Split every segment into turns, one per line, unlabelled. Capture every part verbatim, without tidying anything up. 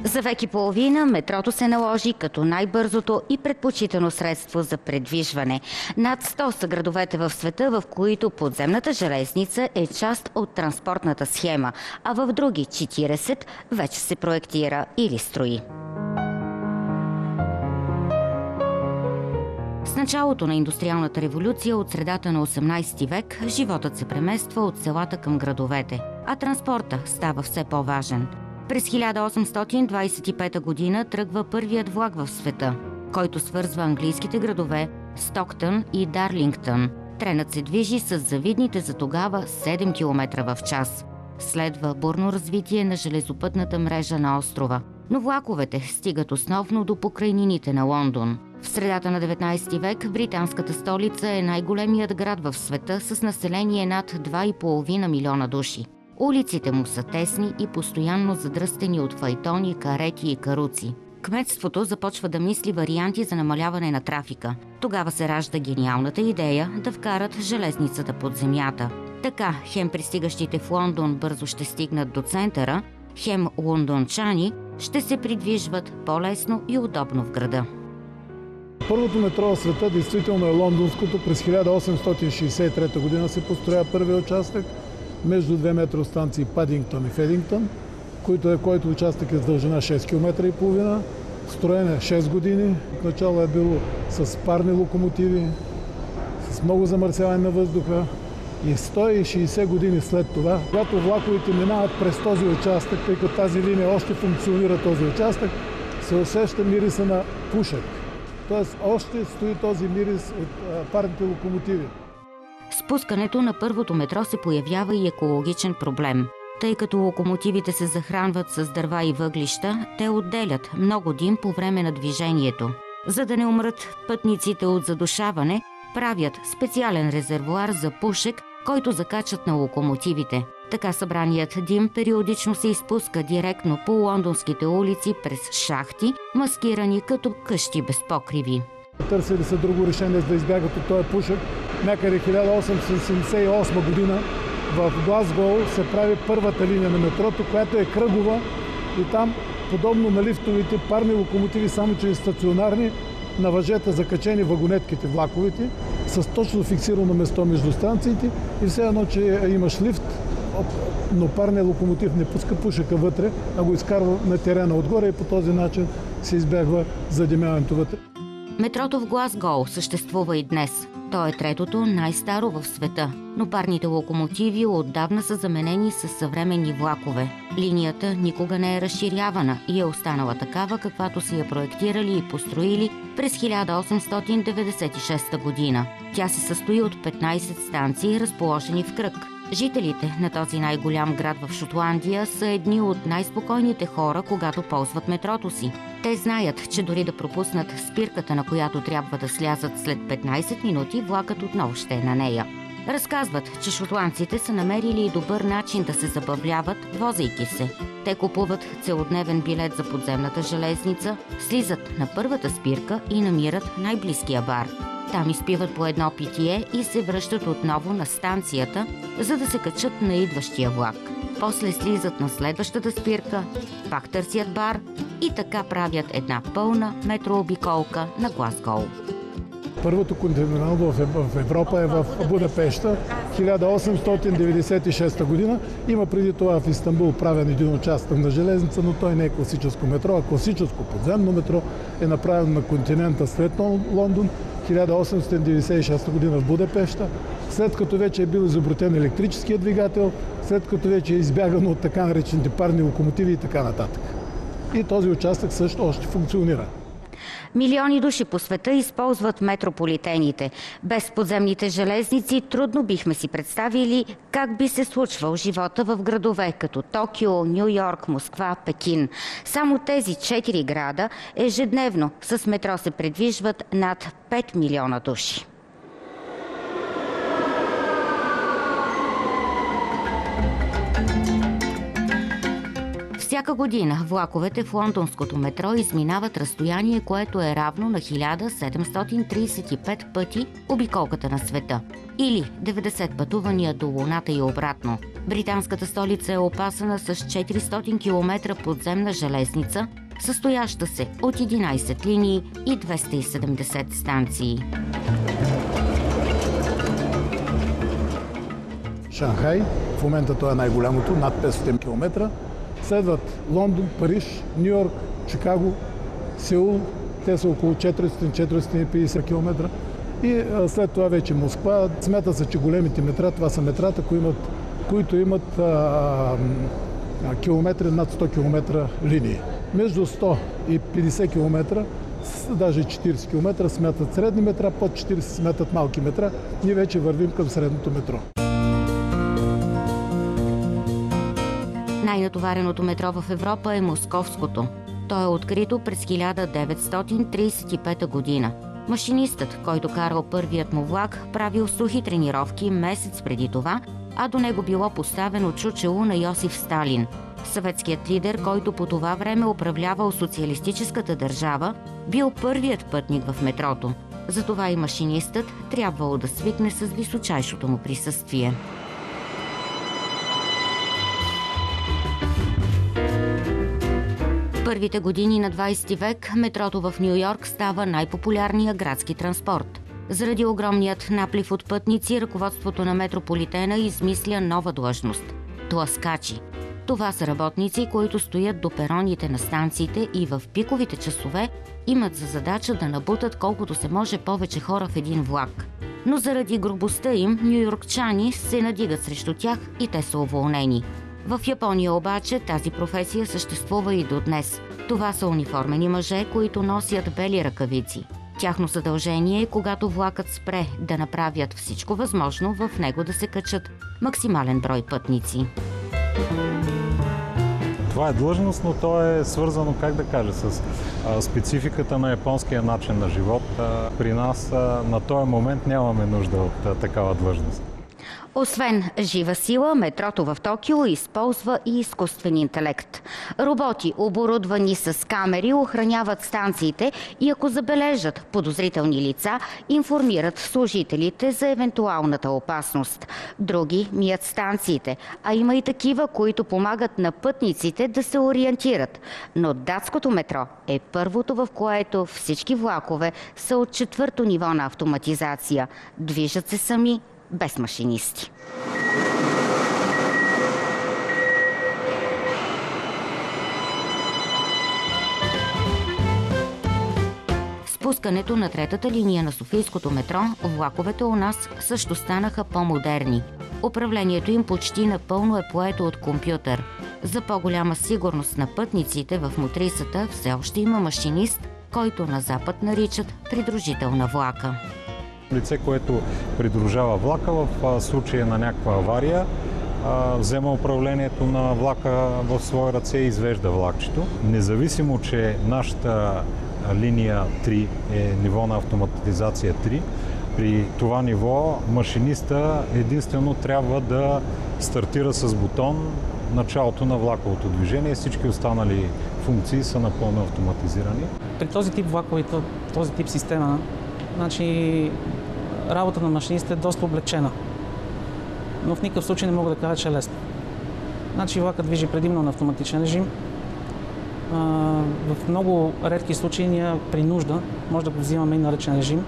За век и половина метрото се наложи като най-бързото и предпочитано средство за предвижване. Над сто са градовете в света, в които подземната железница е част от транспортната схема, а в други четиридесет вече се проектира или строи. С началото на индустриалната революция от средата на осемнадесети век животът се премества от селата към градовете, а транспорта става все по-важен. През хиляда осемстотин двадесет и пета година тръгва първият влак в света, който свързва английските градове Стоктън и Дарлингтън. Тренът се движи с завидните за тогава седем километра в час. Следва бурно развитие на железопътната мрежа на острова, но влаковете стигат основно до покрайнините на Лондон. В средата на деветнадесети век британската столица е най-големият град в света с население над два и половина милиона души. Улиците му са тесни и постоянно задръстени от файтони, карети и каруци. Кметството започва да мисли варианти за намаляване на трафика. Тогава се ражда гениалната идея да вкарат железницата под земята. Така хем пристигащите в Лондон бързо ще стигнат до центъра, хем лондончани ще се придвижват по-лесно и удобно в града.
Първото метро в света действително е лондонското. През хиляда осемстотин шейсет и трета година се построя първият участък между две метростанции Падингтън и Федингтън, който, е, който участък е с дължина шест километра и половина. Строен е шест години. В начало е било с парни локомотиви, с много замърсяване на въздуха. И сто и шейсет години след това, когато влаковете минават през този участък, тъй като тази линия още функционира този участък, се усеща мириса на пушек. Тоест още стои този мирис от а, парните локомотиви.
Спускането на първото метро се появява и екологичен проблем. Тъй като локомотивите се захранват с дърва и въглища, те отделят много дим по време на движението. За да не умрат пътниците от задушаване, правят специален резервоар за пушек, който закачат на локомотивите. Така събраният дим периодично се изпуска директно по лондонските улици през шахти, маскирани като къщи без покриви.
Търсили са друго решение, за да избягат от този пушек. Някъде хиляда осемстотин седемдесет и осма година в Глазгоу се прави първата линия на метрото, която е кръгова и там, подобно на лифтовите, парни локомотиви, само че и стационарни, на въжета закачени вагонетките, влаковете, с точно фиксирано место между станциите и все едно, че имаш лифт, но парният локомотив не пуска пушека вътре, а го изкарва на терена отгоре и по този начин се избягва задимяването вътре.
Метрото в Глазгоу съществува и днес. То е третото най-старо в света, но парните локомотиви отдавна са заменени с съвременни влакове. Линията никога не е разширявана и е останала такава, каквато си я проектирали и построили през хиляда осемстотин деветдесет и шеста година. Тя се състои от петнадесет станции, разположени в кръг. Жителите на този най-голям град в Шотландия са едни от най-спокойните хора, когато ползват метрото си. Те знаят, че дори да пропуснат спирката, на която трябва да слязат след петнадесет минути, влакът отново ще е на нея. Разказват, че шотландците са намерили и добър начин да се забавляват, возейки се. Те купуват целодневен билет за подземната железница, слизат на първата спирка и намират най-близкия бар. Там изпиват по едно питие и се връщат отново на станцията, за да се качат на идващия влак. После слизат на следващата спирка, пак търсят бар и така правят една пълна метрообиколка на Глазгоу.
Първото континентално в Европа е в Будапеща, хиляда осемстотин деветдесет и шеста година. Има преди това в Истанбул правен един участък на железница, но той не е класическо метро, а класическо подземно метро е направено на континента след Лондон, хиляда осемстотин деветдесет и шеста година в Будапеща, след като вече е бил изобретен електрическия двигател, след като вече е избягано от така наречените парни локомотиви и така нататък. И този участък също още функционира.
Милиони души по света използват метрополитените. Без подземните железници трудно бихме си представили как би се случвал живота в градове като Токио, Ню Йорк, Москва, Пекин. Само тези четири града ежедневно с метро се предвижват над пет милиона души. Всяка година влаковете в лондонското метро изминават разстояние, което е равно на хиляда седемстотин тридесет и пет пъти обиколката на света. Или деветдесет пътувания до Луната и обратно. Британската столица е опасана с четиристотин километра подземна железница, състояща се от единайсет линии и двеста и седемдесет станции.
Шанхай, в момента това е най-голямото, над петстотин километра. Следват Лондон, Париж, Ню-Йорк, Чикаго, Сеул. Те са около четиристотин до четиристотин и петдесет километра. И след това вече Москва. Смята се, че големите метра, това са метрата, които имат, които имат а, а, километри над сто километра линии. Между сто и петдесет километра, даже четирийсет километра смятат средни метра, под четирийсет смятат малки метра. Ние вече вървим към средното метро.
Най-натовареното метро в Европа е Московското. То е открито през хиляда деветстотин тридесет и пета година. Машинистът, който карал първият му влак, правил сухи тренировки месец преди това, а до него било поставено чучело на Йосиф Сталин. Съветският лидер, който по това време управлявал социалистическата държава, бил първият пътник в метрото. Затова и машинистът трябвало да свикне с височайшото му присъствие. Първите години на двайсети век метрото в Ню-Йорк става най-популярния градски транспорт. Заради огромният наплив от пътници, ръководството на метрополитена измисля нова длъжност – тласкачи. Това са работници, които стоят до пероните на станциите и в пиковите часове имат за задача да набутат колкото се може повече хора в един влак. Но заради грубостта им, нюйоркчани се надигат срещу тях и те са уволнени. В Япония обаче тази професия съществува и до днес. Това са униформени мъже, които носят бели ръкавици. Тяхно задължение е, когато влакът спре, да направят всичко възможно в него да се качат максимален брой пътници.
Това е длъжност, но то е свързано, как да кажа, с а, спецификата на японския начин на живот. А, при нас а, на този момент нямаме нужда от а, такава длъжност.
Освен жива сила, метрото в Токио използва и изкуствен интелект. Роботи, оборудвани с камери, охраняват станциите и ако забележат подозрителни лица, информират служителите за евентуалната опасност. Други мият станциите, а има и такива, които помагат на пътниците да се ориентират. Но датското метро е първото, в което всички влакове са от четвърто ниво на автоматизация. Движат се сами, без машинисти. Спускането на третата линия на Софийското метро, влаковете у нас също станаха по-модерни. Управлението им почти напълно е поето от компютър. За по-голяма сигурност на пътниците в мотрисата все още има машинист, който на запад наричат придружител на влака.
Лице, което придружава влака в случая на някаква авария, взема управлението на влака в свои ръце и извежда влакчето. Независимо, че нашата линия три е ниво на автоматизация три, при това ниво машиниста единствено трябва да стартира с бутон началото на влаковото движение. Всички останали функции са напълно автоматизирани.
При този тип влакове, този тип система, значи работа на машиниста е доста облегчена, но в никакъв случай не мога да кажа, че е лесно. Значи влакът движи предимно на автоматичен режим. А, в много редки случаи ние при нужда може да го взимаме и на ръчен режим,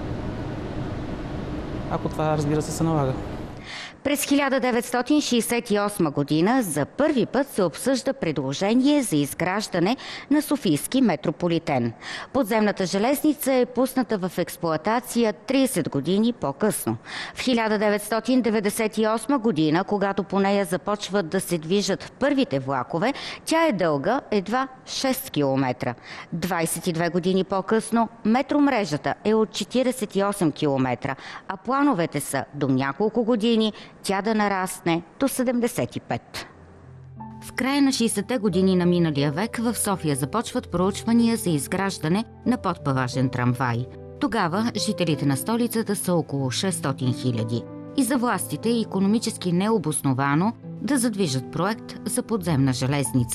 ако това, разбира се, се налага.
През хиляда деветстотин шейсет и осма година за първи път се обсъжда предложение за изграждане на Софийски метрополитен. Подземната железница е пусната в експлоатация трийсет години по-късно. В хиляда деветстотин деветдесет и осма година, когато по нея започват да се движат първите влакове, тя е дълга едва шест километра. двайсет и две години по-късно метромрежата е от четирийсет и осем километра, а плановете са до няколко години тя да нарасне до седемдесет и пет. В края на шейсетте години на миналия век в София започват проучвания за изграждане на подпаважен трамвай. Тогава жителите на столицата са около шестстотин хиляди. И за властите е икономически необосновано да задвижат проект за подземна железница.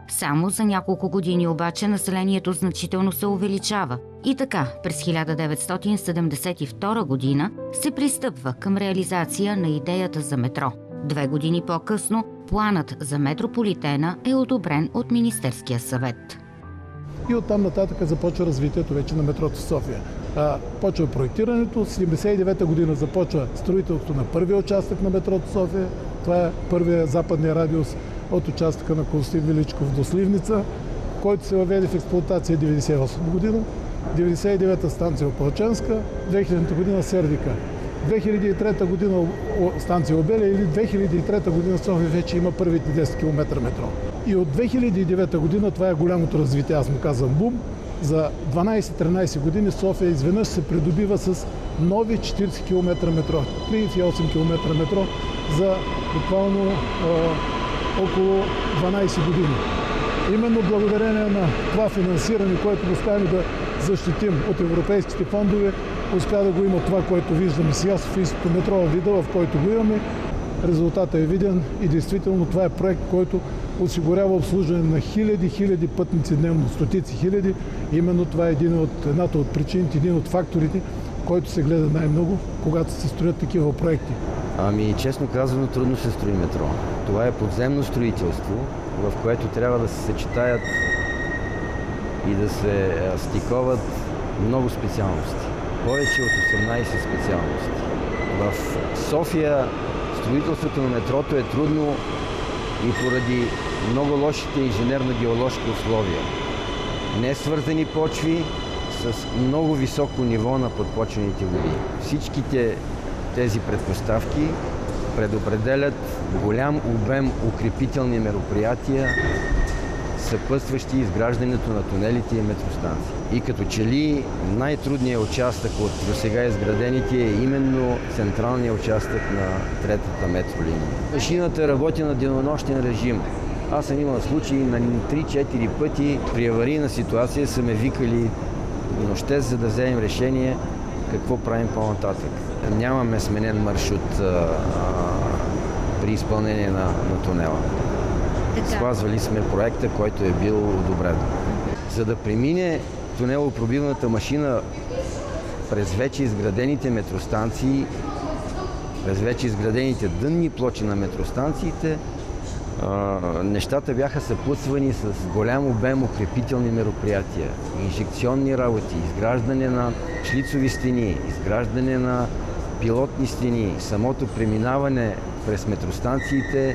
Само за няколко години обаче населението значително се увеличава. И така, през хиляда деветстотин седемдесет и втора година се пристъпва към реализация на идеята за метро. Две години по-късно планът за метрополитена е одобрен от Министерския съвет.
И оттам нататък започва развитието вече на метрото в София. А, почва проектирането, в седемдесет и девета година започва строителство на първия участък на метрото в София. Това е първия западния радиус от участъка на Константин Величков до Сливница, който се въведе в експлоатация деветдесет и осма година, деветдесет и девета станция Опалченска, две хилядната година Сердика. две хиляди и трета година станция Обеля или две хиляди и трета година София вече има първите десет километра метро. И от две хиляди и девета година това е голямото развитие, аз му казвам бум. За дванадесет-тринадесет години София изведнъж се придобива с нови четиридесет километра метро, тридесет и осем километра метро за буквално е, около дванадесет години. Именно благодарение на това финансиране, което успяхме да защитим от европейските фондове, успя да го има това, което виждаме сега, Софийското метро във вида, в който го имаме. Резултатът е виден и действително това е проект, който осигурява обслужване на хиляди, хиляди пътници дневно, стотици хиляди. Именно това е един от, едната от причините, един от факторите, който се гледа най-много, когато се строят такива проекти.
Ами, честно казано, трудно се строи метро. Това е подземно строителство, в което трябва да се съчетаят и да се стиковат много специалности. Повече от осемнадесет специалности. В София строителството на метрото е трудно и поради много лошите инженерно-геоложки условия. Несвързани почви с много високо ниво на подпочвените води. Всичките тези предпоставки предопределят голям обем укрепителни мероприятия, съпътстващи изграждането на тунелите и метростанции. И като че ли най-трудният участък от досега изградените е именно централният участък на третата метролиния. Машината работи на денонощен режим. Аз съм имал случаи на три-четири пъти при аварийна ситуация са ме викали нощес, за да вземем решение какво правим по-нататък. Нямаме сменен маршрут а, а, при изпълнение на, на тунела. Спазвали сме проекта, който е бил одобрен. За да премине тунелопробивната машина през вече изградените метростанции, през вече изградените дънни плочи на метростанциите, нещата бяха съпътствани с голям обем укрепителни мероприятия, инжекционни работи, изграждане на шлицови стени, изграждане на пилотни стени, самото преминаване през метростанциите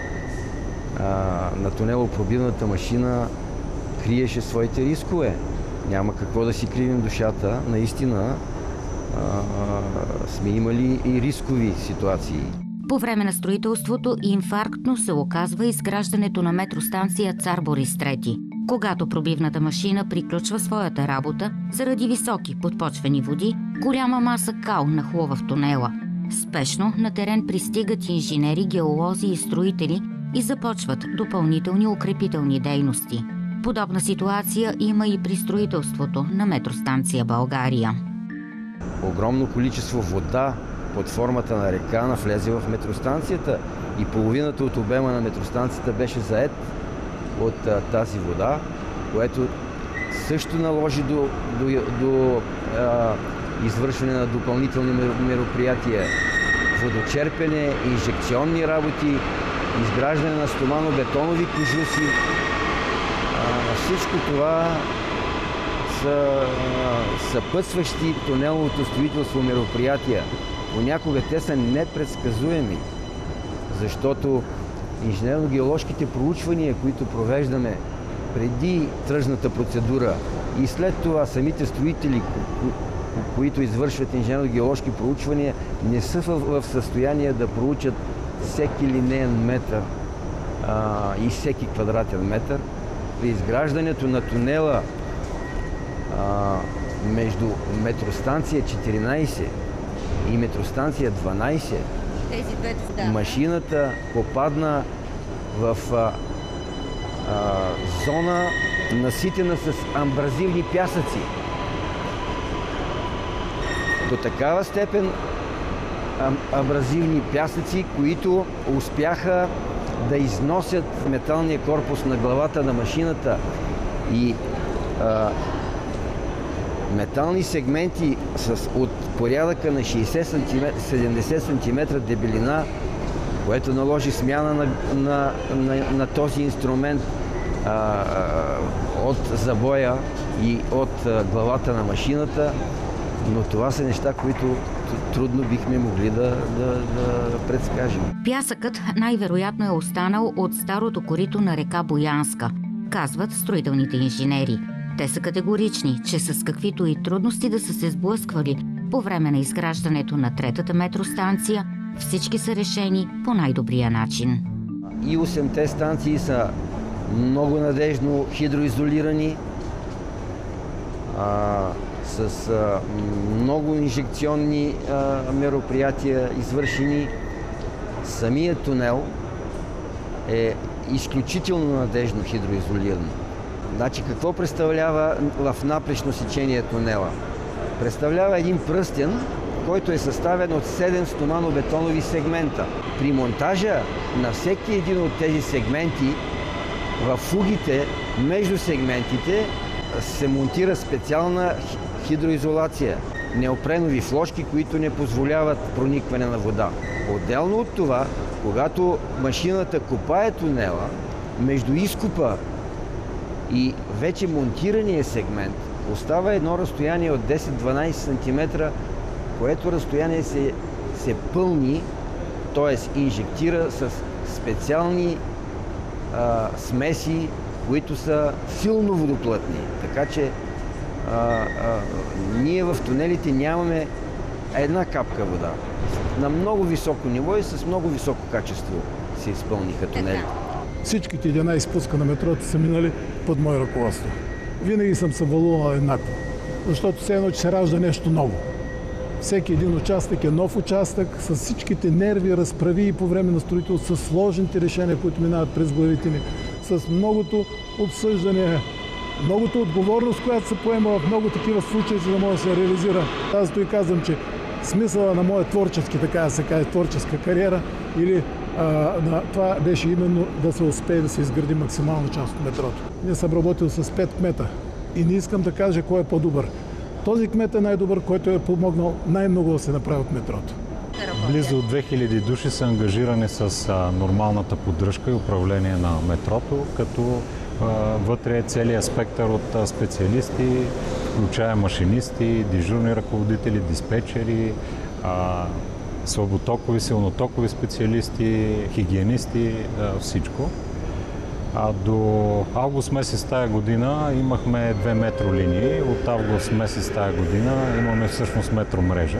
на тунелопробивната машина криеше своите рискове. Няма какво да си кривим душата. Наистина а, сме имали и рискови ситуации.
По време на строителството инфарктно се оказва изграждането на метростанция Цар Борис трети. Когато пробивната машина приключва своята работа, заради високи подпочвени води, голяма маса кал нахлува в тунела. Спешно на терен пристигат инженери, геолози и строители и започват допълнителни укрепителни дейности. Подобна ситуация има и при строителството на метростанция България.
Огромно количество вода под формата на река навлезе в метростанцията и половината от обема на метростанцията беше заед от а, тази вода, което също наложи до, до, до а, извършване на допълнителни мероприятия, водочерпене, инжекционни работи, изграждане на стомано-бетонови кожуси. А, всичко това са а, съпътстващи тунеловото строителство мероприятия. Понякога те са непредсказуеми, защото инженерно-геоложките проучвания, които провеждаме преди тръжната процедура и след това самите строители, които извършват инженерно-геоложки проучвания, не са в състояние да проучат всеки линеен метър а, и всеки квадратен метър. При изграждането на тунела а, между метростанция четиринадесет и метростанция дванадесет,
Тези двете, да.
Машината попадна в а, а, зона наситена с амбразивни пясъци. До такава степен абразивни пясъци, които успяха да износят металния корпус на главата на машината и а, метални сегменти с, от порядъка на шейсет-седемдесет сантиметра дебелина, което наложи смяна на, на, на, на този инструмент а, а, от забоя и от а, главата на машината, но това са неща, които трудно бихме могли да, да, да предскажем.
Пясъкът най-вероятно е останал от старото корито на река Боянска, казват строителните инженери. Те са категорични, че с каквито и трудности да са се сблъсквали по време на изграждането на третата метростанция, всички са решени по най-добрия начин.
И осемте станции са много надежно хидроизолирани, а, с а, много инжекционни а, мероприятия извършени. Самият тунел е изключително надежно хидроизолиран. Значи какво представлява в напречно сечение тунела? Представлява един пръстен, който е съставен от седем стоманобетонови сегмента. При монтажа на всеки един от тези сегменти в фугите между сегментите се монтира специална хидроизолация, неопренови флошки, които не позволяват проникване на вода. Отделно от това, когато машината копае тунела, между изкопа и вече монтирания сегмент остава едно разстояние от десет-дванайсет сантиметра, което разстояние се, се пълни, т.е. инжектира с специални а, смеси, които са силно водоплътни. Така че а, а, ние в тунелите нямаме една капка вода. На много високо ниво и с много високо качество се изпълниха тунелите.
Всичките единайсет спуска на метрото са минали под мое ръководство. Винаги съм се вълнувал еднакво, защото все едно, че се ражда нещо ново. Всеки един участък е нов участък, с всичките нерви, разправи и по време на строителство, с сложните решения, които минават през главите ни, с многото обсъждане, многото отговорност, която се поема в много такива случаи, за да може да се реализира. Аз той казвам, че смисъла на моя творчески, така да се каже, творческа кариера или а, на това беше именно да се успее да се изгради максимална част от метрото. Ние съм работил с пет кмета и не искам да кажа кой е по-добър. Този кмет е най-добър, който е помогнал най-много да се направи от метрото.
Близо две хиляди души са ангажирани с а, нормалната поддръжка и управление на метрото, като а, вътре е целият спектър от а, специалисти, включая машинисти, дежурни ръководители, диспетчери, а, слаботокови, силнотокови специалисти, хигиенисти, а, всичко. А до август месец тая година имахме две метролинии. От август месец тая година имаме всъщност метромрежа.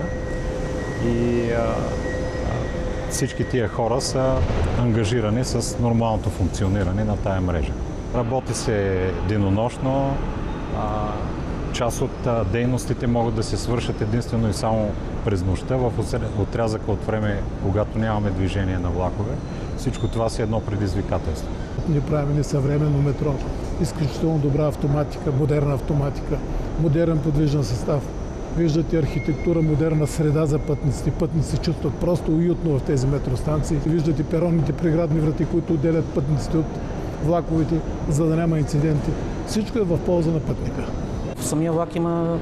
И а, а, всички тия хора са ангажирани с нормалното функциониране на тая мрежа. Работи се денонощно. А, част от а, дейностите могат да се свършат единствено и само през нощта, в отрязъка от време, когато нямаме движение на влакове. Всичко това си е едно предизвикателство.
Ние правим несъвременно метро, изключително добра автоматика, модерна автоматика, модерен подвижен състав. Виждате архитектура, модерна среда за пътниците. Пътници чувстват просто уютно в тези метростанции. Виждате перонните преградни врати, които отделят пътниците от влаковете, за да няма инциденти. Всичко е в полза на пътника.
В самия влак има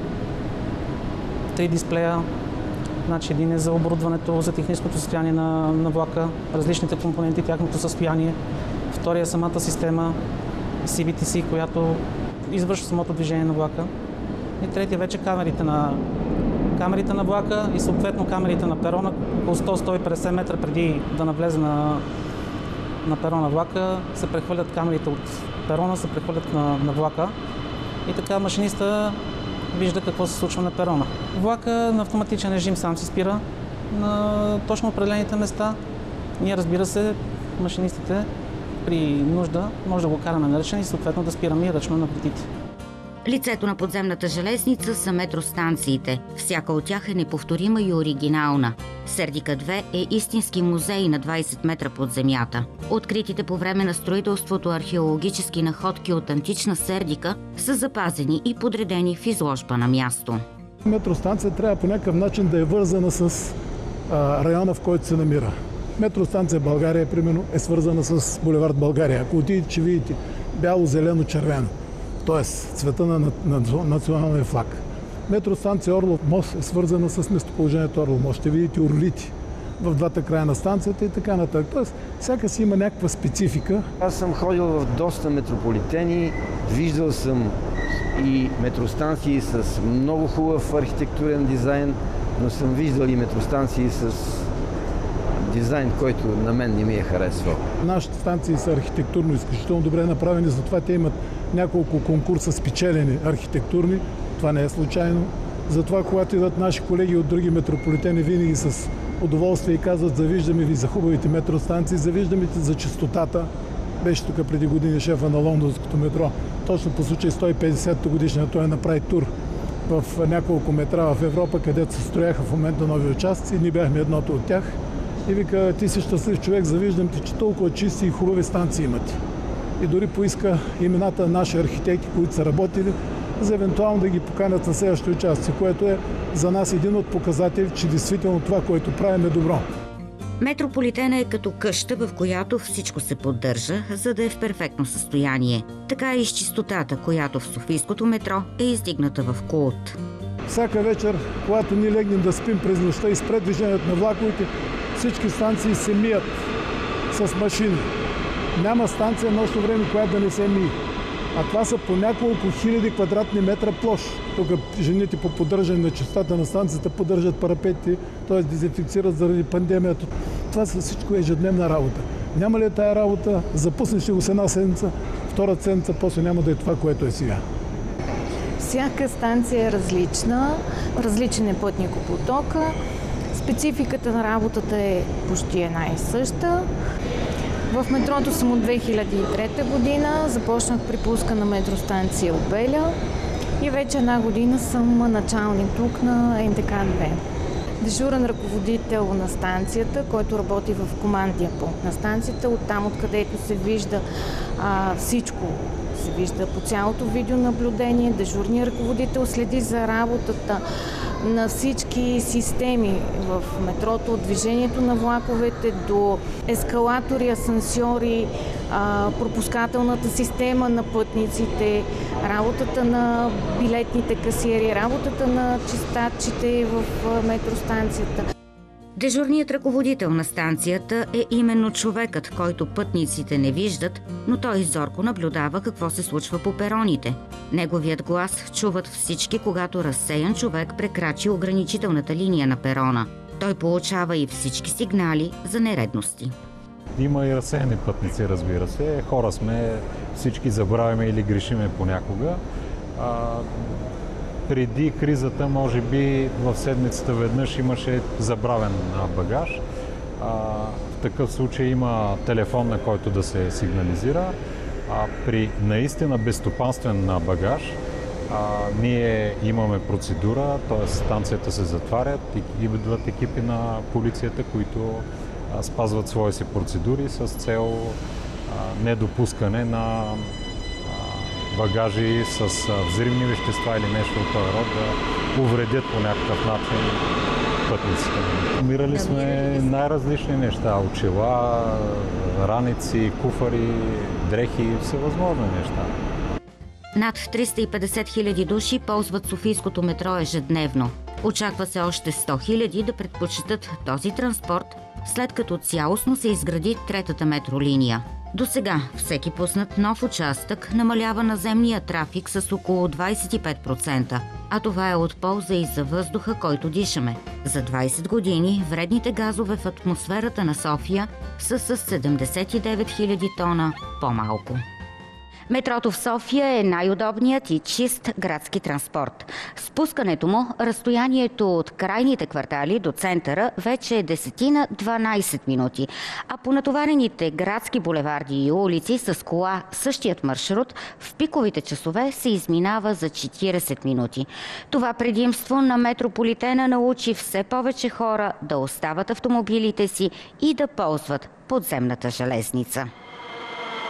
три дисплея. Значи един е за оборудването, за техническото състояние на, на влака, различните компоненти, тяхното състояние. Втория е самата система Си Би Ти Си, която извършва самото движение на влака. И третия вече камерите на, камерите на влака и съответно камерите на перона. Около сто до сто и петдесет метра преди да навлезе на, на перона влака, се прехвърлят камерите от перона, се прехвърлят на, на влака. И така машиниста вижда какво се случва на перона. Влака на автоматичен режим сам се спира на точно определените места. Ние, разбира се, машинистите при нужда може да го караме на ръчен и съответно да спираме и ръчно на вратите.
Лицето на подземната железница са метростанциите. Всяка от тях е неповторима и оригинална. Сердика две е истински музей на двайсет метра под земята. Откритите по време на строителството археологически находки от антична Сердика са запазени и подредени в изложба на място.
Метростанция трябва по някакъв начин да е вързана с а, района, в който се намира. Метростанция България, примерно, е свързана с булевард България. Ако отидете, ще видите бяло, зелено, червено. Тоест цвета на, на, на националния флаг. Метростанция Орлов мост е свързана с местоположението Орлов мост. Ще видите орлите в двата края на станцията и така нататък. Тоест, всяка си има някаква специфика.
Аз съм ходил в доста метрополитени, виждал съм и метростанции с много хубав архитектурен дизайн, но съм виждал и метростанции с дизайн, който на мен не ми е харесвал.
Нашите станции са архитектурно изключително добре направени, затова те имат няколко конкурса спечелени архитектурни. Това не е случайно. Затова, когато идват наши колеги от други метрополитени, винаги с удоволствие и казват: завиждаме ви за хубавите метростанции, завиждаме ви за чистотата. Беше тук преди години шефа на лондонското метро. Точно по случай сто и петдесета годишна той направи тур в няколко метра в Европа, където се строяха в момента нови участъци. Ние бяхме едното от тях. И вика: ти си щастлив човек, завиждам ти, че толкова чисти и хубави станции имате. И дори поиска имената на наши архитекти, които са работили, за евентуално да ги поканят на следващите участъци, което е за нас един от показатели, че действително това, което правим, е добро.
Метрополитена е като къща, в която всичко се поддържа, за да е в перфектно състояние. Така и с чистотата, която в софийското метро е издигната в култ.
Всяка вечер, когато ние легнем да спим през нощта и спре движението на влаковете, всички станции се мият с машини. Няма станция нощно време, която да не се мие. А това са по няколко хиляди квадратни метра площ. Тук жените по поддържане на чистотата на станцията поддържат парапети, т.е. дезинфекцират заради пандемията. Това са всичко ежедневна работа. Няма ли тая работа, запуснеш го с една седмица, втора седмица, после няма да е това, което е сега.
Всяка станция е различна, различен е пътникопотока, спецификата на работата е почти една и съща. В метрото съм от две хиляди и трета година, започнах при пуска на метростанция Обеля и вече една година съм началник тук на Н Д К две. Дежурен ръководител на станцията, който работи в командния пункт на станцията, оттам откъдето се вижда а, всичко. Се вижда по цялото видеонаблюдение. Дежурният ръководител следи за работата на всички системи в метрото, от движението на влаковете до ескалатори, асансьори, пропускателната система на пътниците, работата на билетните касиери, работата на чистачите в метростанцията.
Дежурният ръководител на станцията е именно човекът, който пътниците не виждат, но той зорко наблюдава какво се случва по пероните. Неговият глас чуват всички, когато разсеян човек прекрачи ограничителната линия на перона. Той получава и всички сигнали за нередности.
Има и разсеяни пътници, разбира се. Хора сме, всички забравяме или грешиме понякога. А, преди кризата, може би в седмицата веднъж имаше забравен багаж. А, в такъв случай има телефон, на който да се сигнализира. А, при наистина безстопанствен багаж, а, ние имаме процедура, т.е. станцията се затварят и идват екипи на полицията, които а, спазват свои си процедури с цел а, недопускане на багажи с взривни вещества или нещо от този род да увредят по някакъв начин пътниците. Намирали сме най-различни неща. Очила, раници, куфари, дрехи, всевъзможни неща.
Над триста и петдесет хиляди души ползват софийското метро ежедневно. Очаква се още сто хиляди да предпочитат този транспорт, след като цялостно се изгради третата метролиния. До сега всеки пуснат нов участък намалява наземния трафик с около двадесет и пет процента, а това е от полза и за въздуха, който дишаме. За двадесет години вредните газове в атмосферата на София са с седемдесет и девет хиляди тона по-малко. Метрото в София е най-удобният и чист градски транспорт. Спускането му, разстоянието от крайните квартали до центъра вече е десет-дванадесет минути, а по натоварените градски булеварди и улици с кола същият маршрут в пиковите часове се изминава за четиридесет минути. Това предимство на метрополитена научи все повече хора да остават автомобилите си и да ползват подземната железница.